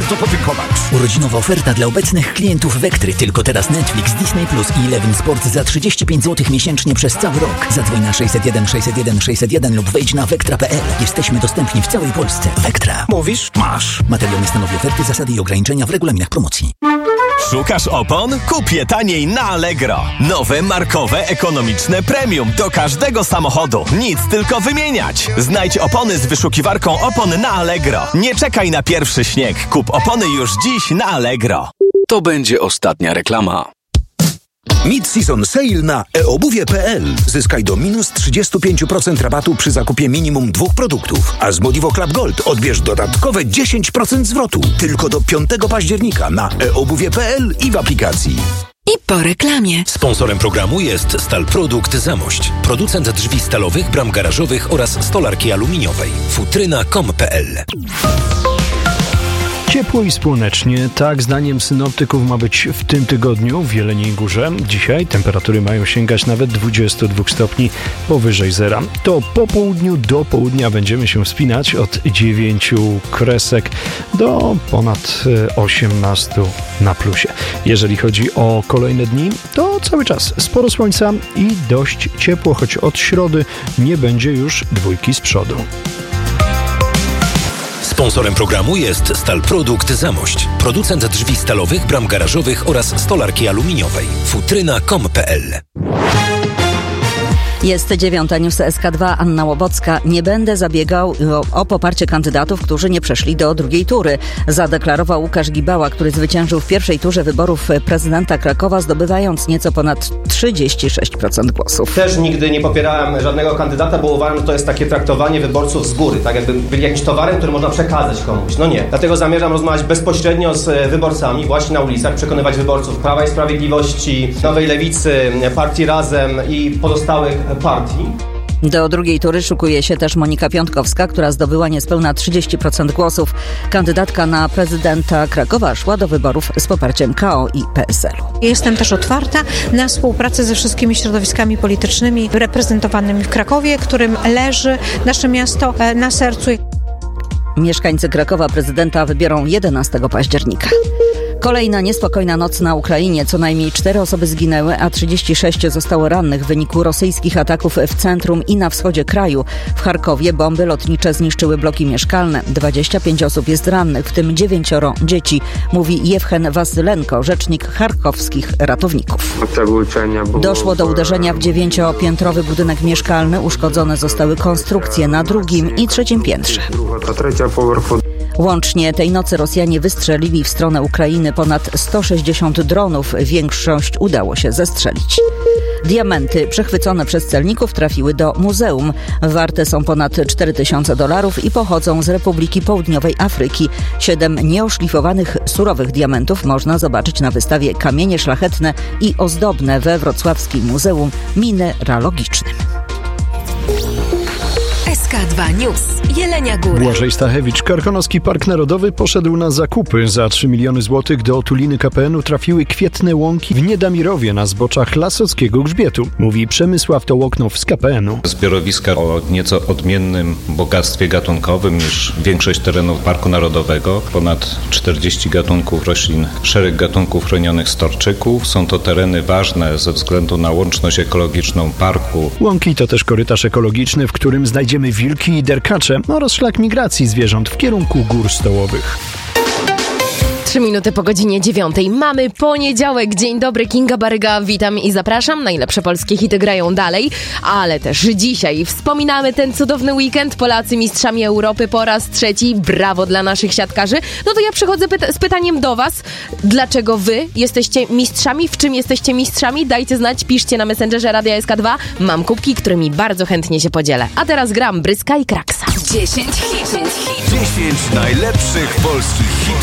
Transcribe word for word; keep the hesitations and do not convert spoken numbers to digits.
warto podziękować. Urodzinowa oferta dla obecnych klientów Vectry. Tylko teraz Netflix, Disney Plus i Eleven Sport za trzydzieści pięć złotych miesięcznie przez cały rok. Zadzwoń na sześćset jeden sześćset jeden sześćset jeden lub wejdź na vectra kropka p l. Jesteśmy dostępni w całej Polsce. Vectra. Mówisz? Masz. Materiał nie stanowi oferty, zasady i ograniczenia w regulaminach promocji. Szukasz opon? Kup je taniej na Allegro. Nowe, markowe, ekonomiczne premium do każdego samochodu. Nic, tylko wymieniać. Znajdź opony z wyszukiwarką opon na Allegro. Nie czekaj na pierwszy śnieg. Kup opony już dziś na Allegro. To będzie ostatnia reklama. Mid-season sale na e obuwie kropka p l. Zyskaj do minus trzydzieści pięć procent rabatu przy zakupie minimum dwóch produktów. A z Modivo Club Gold odbierz dodatkowe dziesięć procent zwrotu. Tylko do piątego października na e obuwie kropka p l i w aplikacji. I po reklamie. Sponsorem programu jest Stalprodukt Zamość. Producent drzwi stalowych, bram garażowych oraz stolarki aluminiowej. futryna kropka com kropka p l. Ciepło i słonecznie, tak zdaniem synoptyków ma być w tym tygodniu w Jeleniej Górze. Dzisiaj temperatury mają sięgać nawet dwudziestu dwóch stopni powyżej zera. To po południu do południa będziemy się wspinać od dziewięciu kresek do ponad osiemnastu na plusie. Jeżeli chodzi o kolejne dni, to cały czas sporo słońca i dość ciepło, choć od środy nie będzie już dwójki z przodu. Sponsorem programu jest Stalprodukt Zamość. Producent drzwi stalowych, bram garażowych oraz stolarki aluminiowej. futryna kropka com kropka p l. Jest dziewiąta, news S K dwa, Anna Łobocka. Nie będę zabiegał o, o poparcie kandydatów, którzy nie przeszli do drugiej tury. Zadeklarował Łukasz Gibała, który zwyciężył w pierwszej turze wyborów prezydenta Krakowa, zdobywając nieco ponad trzydzieści sześć procent głosów. Też nigdy nie popierałem żadnego kandydata, bo uważam, że to jest takie traktowanie wyborców z góry, tak jakby byli jakimś towarem, który można przekazać komuś. No nie. Dlatego zamierzam rozmawiać bezpośrednio z wyborcami, właśnie na ulicach, przekonywać wyborców Prawa i Sprawiedliwości, Nowej Lewicy, Partii Razem i pozostałych partii. Do drugiej tury szykuje się też Monika Piątkowska, która zdobyła niespełna trzydzieści procent głosów. Kandydatka na prezydenta Krakowa szła do wyborów z poparciem K O i P S L u. Jestem też otwarta na współpracę ze wszystkimi środowiskami politycznymi reprezentowanymi w Krakowie, którym leży nasze miasto na sercu. Mieszkańcy Krakowa prezydenta wybiorą jedenastego października. Kolejna niespokojna noc na Ukrainie. Co najmniej cztery osoby zginęły, a trzydzieści sześć zostało rannych w wyniku rosyjskich ataków w centrum i na wschodzie kraju. W Charkowie bomby lotnicze zniszczyły bloki mieszkalne. dwadzieścia pięć osób jest rannych, w tym dziewięcioro dzieci, mówi Jewchen Wasylenko, rzecznik charkowskich ratowników. Doszło do uderzenia w dziewięciopiętrowy budynek mieszkalny. Uszkodzone zostały konstrukcje na drugim i trzecim piętrze. Łącznie tej nocy Rosjanie wystrzelili w stronę Ukrainy ponad sto sześćdziesiąt dronów. Większość udało się zestrzelić. Diamenty przechwycone przez celników trafiły do muzeum. Warte są ponad cztery tysiące dolarów i pochodzą z Republiki Południowej Afryki. Siedem nieoszlifowanych surowych diamentów można zobaczyć na wystawie Kamienie szlachetne i ozdobne we wrocławskim Muzeum Mineralogicznym. S K dwa News. Jelenia Góra. Błażej Stachewicz. Karkonoski Park Narodowy poszedł na zakupy. Za trzy miliony złotych do otuliny K P N u trafiły kwietne łąki w Niedamirowie na zboczach Lasockiego Grzbietu. Mówi Przemysław Tołoknow z K P N u. Zbiorowiska o nieco odmiennym bogactwie gatunkowym niż większość terenów Parku Narodowego. Ponad czterdzieści gatunków roślin, szereg gatunków chronionych storczyków. Są to tereny ważne ze względu na łączność ekologiczną parku. Łąki to też korytarz ekologiczny, w którym znajdziemy wilki i derkacze oraz szlak migracji zwierząt w kierunku gór stołowych. Trzy minuty po godzinie dziewiątej. Mamy poniedziałek. Dzień dobry, Kinga Baryga. Witam i zapraszam. Najlepsze polskie hity grają dalej, ale też dzisiaj wspominamy ten cudowny weekend. Polacy mistrzami Europy po raz trzeci. Brawo dla naszych siatkarzy. No to ja przychodzę pyta- z pytaniem do was. Dlaczego wy jesteście mistrzami? W czym jesteście mistrzami? Dajcie znać, piszcie na Messengerze Radia S K dwa. Mam kubki, którymi bardzo chętnie się podzielę. A teraz gram Bryska i Kraksa. dziesięć hitów. dziesięć najlepszych polskich hitów.